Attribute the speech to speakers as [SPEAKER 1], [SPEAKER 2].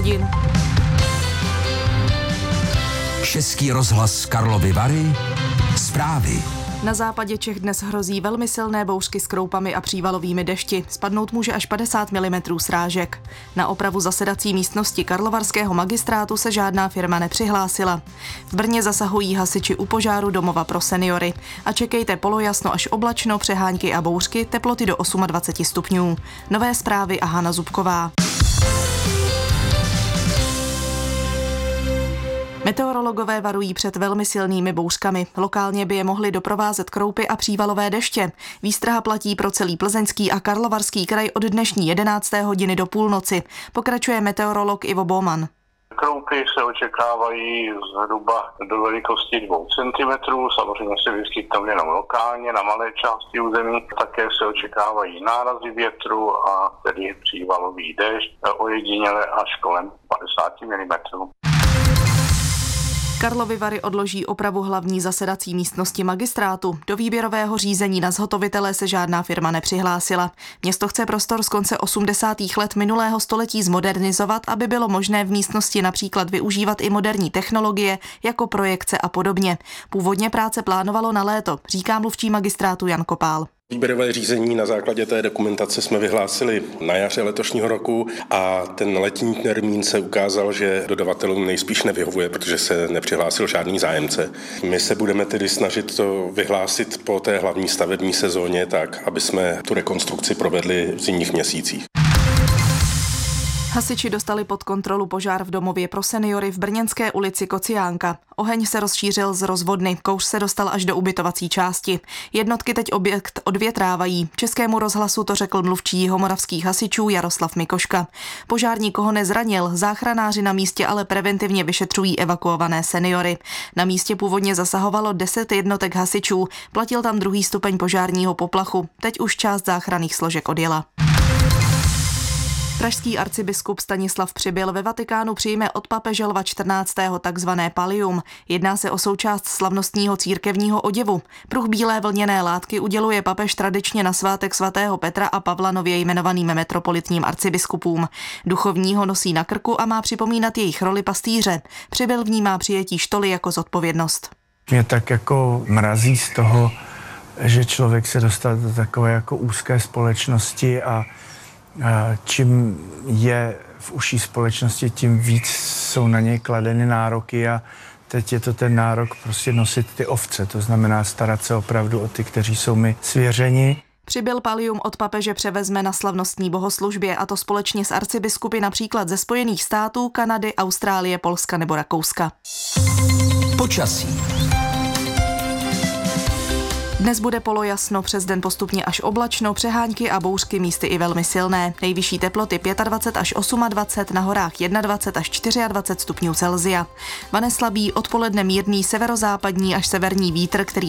[SPEAKER 1] hodin.
[SPEAKER 2] Český rozhlas Karlovy Vary. Zprávy.
[SPEAKER 1] Na západě Čech dnes hrozí velmi silné bouřky s kroupami a přívalovými dešti. Spadnout může až 50 mm srážek. Na opravu zasedací místnosti Karlovarského magistrátu se žádná firma nepřihlásila. V Brně zasahují hasiči u požáru domova pro seniory. A čekejte polojasno až oblačno, přehánky a bouřky, teploty do 28 stupňů. Nové zprávy a Hana Zubková. Meteorologové varují před velmi silnými bouřkami. Lokálně by je mohly doprovázet kroupy a přívalové deště. Výstraha platí pro celý Plzeňský a Karlovarský kraj od dnešní 11. hodiny do půlnoci. Pokračuje meteorolog Ivo Baumann.
[SPEAKER 3] Kroupy se očekávají zhruba do velikosti 2 cm, samozřejmě se vyskytnou jenom lokálně na malé části území. Také se očekávají nárazy větru a tedy přívalový déšť, ojediněle až kolem 50 mm.
[SPEAKER 1] Karlovy Vary odloží opravu hlavní zasedací místnosti magistrátu. Do výběrového řízení na zhotovitele se žádná firma nepřihlásila. Město chce prostor z konce 80. let minulého století zmodernizovat, aby bylo možné v místnosti například využívat i moderní technologie, jako projekce a podobně. Původně práce plánovalo na léto, říká mluvčí magistrátu Jan Kopál.
[SPEAKER 4] Výběrové řízení na základě té dokumentace jsme vyhlásili na jaře letošního roku a ten letní termín se ukázal, že dodavatelům nejspíš nevyhovuje, protože se nepřihlásil žádný zájemce. My se budeme tedy snažit to vyhlásit po té hlavní stavební sezóně tak, aby jsme tu rekonstrukci provedli v zimních měsících.
[SPEAKER 1] Hasiči dostali pod kontrolu požár v domově pro seniory v brněnské ulici Kociánka. Oheň se rozšířil z rozvodny, kouř se dostal až do ubytovací části. Jednotky teď objekt odvětrávají. Českému rozhlasu to řekl mluvčí jihomoravských hasičů Jaroslav Mikoška. Požár nikoho nezranil, záchranáři na místě ale preventivně vyšetřují evakuované seniory. Na místě původně zasahovalo 10 jednotek hasičů, platil tam 2. stupeň požárního poplachu. Teď už část záchranných složek odjela. Pražský arcibiskup Stanislav Přibyl ve Vatikánu přijme od papeže Lva 14. takzvané pallium. Jedná se o součást slavnostního církevního oděvu. Pruh bílé vlněné látky uděluje papež tradičně na svátek svatého Petra a Pavla nově jmenovaným metropolitním arcibiskupům. Duchovní ho nosí na krku a má připomínat jejich roli pastýře. Přibyl vnímá přijetí štoly jako zodpovědnost.
[SPEAKER 5] Mě tak jako mrazí z toho, že člověk se dostal do takové jako úzké společnosti a čím je v užší společnosti, tím víc jsou na něj kladeny nároky a teď je to ten nárok prostě nosit ty ovce, to znamená starat se opravdu o ty, kteří jsou mi svěřeni.
[SPEAKER 1] Přibyl pallium od papeže převezme na slavnostní bohoslužbě, a to společně s arcibiskupy například ze Spojených států, Kanady, Austrálie, Polska nebo Rakouska.
[SPEAKER 2] Počasí.
[SPEAKER 1] Dnes bude polojasno, přes den postupně až oblačno, přehánky a bouřky místy i velmi silné. Nejvyšší teploty 25 až 28, na horách 21 až 24 stupňů Celsia. Vane slabý, odpoledne mírný severozápadní až severní vítr, který